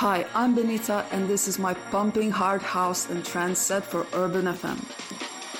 Hi, I'm Benita, and this is my pumping hard house and trance set for Urban FM.